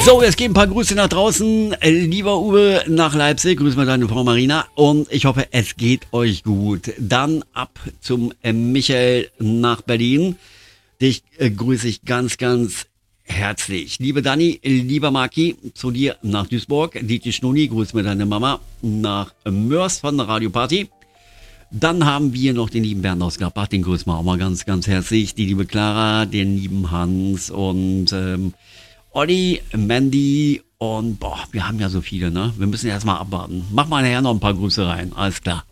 So, jetzt gehen ein paar Grüße nach draußen. Lieber Uwe nach Leipzig, grüß mal deine Frau Marina und ich hoffe, es geht euch gut. Dann ab zum Michael nach Berlin. Dich grüße ich ganz, ganz herzlich. Liebe Dani, lieber Maki, zu dir nach Duisburg. Dieter Schnuni, grüß mir deine Mama nach Mörs von der Radio Party. Dann haben wir noch den lieben Bernd aus Gladbach, den grüßen wir auch mal ganz, ganz herzlich. Die liebe Clara, den lieben Hans und Olli, Mandy und wir haben ja so viele, ne? Wir müssen erstmal abwarten. Mach mal nachher noch ein paar Grüße rein, alles klar.